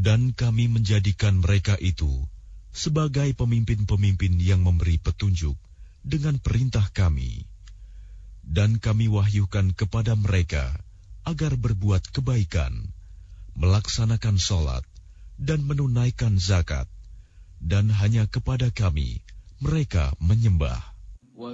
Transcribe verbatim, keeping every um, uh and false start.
Dan kami menjadikan mereka itu sebagai pemimpin-pemimpin yang memberi petunjuk dengan perintah kami. Dan kami wahyukan kepada mereka agar berbuat kebaikan, melaksanakan sholat, dan menunaikan zakat, dan hanya kepada kami mereka menyembah.